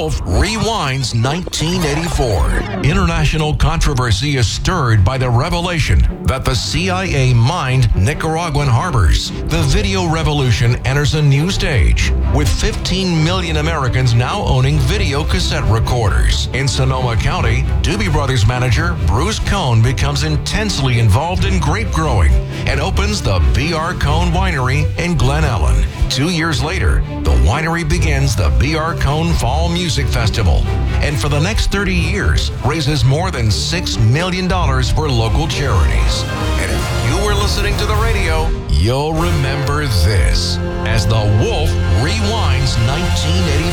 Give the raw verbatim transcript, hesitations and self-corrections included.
Wolf rewinds nineteen eighty-four. International controversy is stirred by the revelation that the C I A mined Nicaraguan harbors. The video revolution enters a new stage, with fifteen million Americans now owning video cassette recorders. In Sonoma County, Doobie Brothers manager Bruce Cohn becomes intensely involved in grape growing and opens the B R Cohn Winery in Glen Ellen. Two years later, the winery begins the B R Cohn Fall Music Festival, and for the next thirty years, raises more than six million dollars for local charities. And if you were listening to the radio, you'll remember this as the Wolf rewinds nineteen eighty-four.